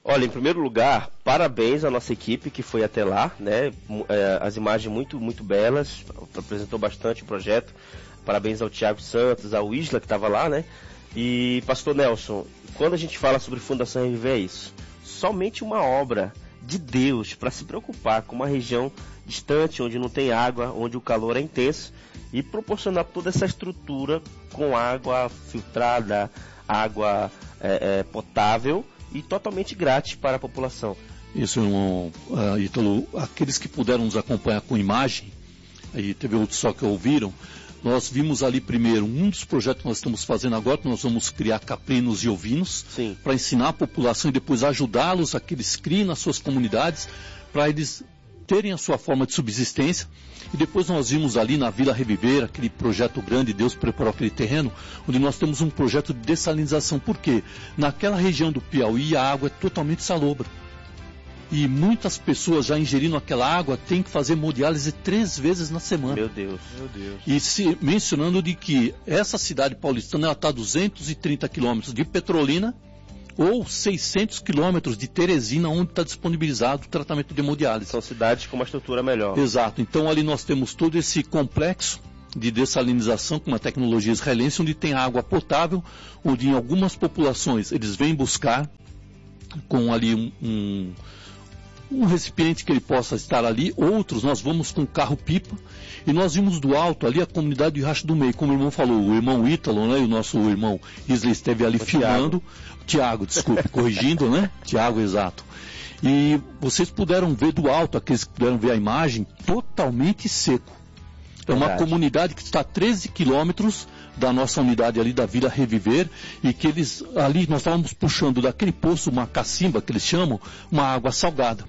Olha, em primeiro lugar, parabéns à nossa equipe que foi até lá, né? As imagens muito belas, apresentou bastante o projeto. Parabéns ao Thiago Santos, ao Isla que estava lá, né? E, pastor Nelson, quando a gente fala sobre Fundação Reviver é isso. Somente uma obra de Deus para se preocupar com uma região distante, onde não tem água, onde o calor é intenso, e proporcionar toda essa estrutura com água filtrada, água potável e totalmente grátis para a população. Isso, irmão Ítalo, aqueles que puderam nos acompanhar com imagem, aí teve outros só que ouviram, nós vimos ali primeiro um dos projetos que nós estamos fazendo agora, que nós vamos criar caprinos e ovinos, para ensinar a população e depois ajudá-los a que eles criem nas suas comunidades, para eles terem a sua forma de subsistência. E depois nós vimos ali na Vila Reviver, aquele projeto grande, Deus preparou aquele terreno, onde nós temos um projeto de dessalinização. Por quê? Naquela região do Piauí a água é totalmente salobra. E muitas pessoas já ingerindo aquela água têm que fazer hemodiálise 3 vezes na semana. Meu Deus. E mencionando de que essa cidade paulistana está a 230 quilômetros de Petrolina ou 600 quilômetros de Teresina, onde está disponibilizado o tratamento de hemodiálise. São cidades com uma estrutura melhor. Exato. Então ali nós temos todo esse complexo de dessalinização com uma tecnologia israelense, onde tem água potável, onde em algumas populações eles vêm buscar com ali um recipiente que ele possa estar ali, outros nós vamos com carro-pipa, e nós vimos do alto ali a comunidade de Riacho do Meio, como o irmão falou, o irmão Ítalo, né, e o nosso irmão Isla esteve ali filmando, Tiago, desculpe, corrigindo, né, Tiago, exato, e vocês puderam ver do alto, aqueles que puderam ver a imagem, totalmente seco. É uma comunidade que está a 13 quilômetros da nossa unidade ali da Vila Reviver, e que eles ali, nós estávamos puxando daquele poço, uma cacimba que eles chamam, uma água salgada.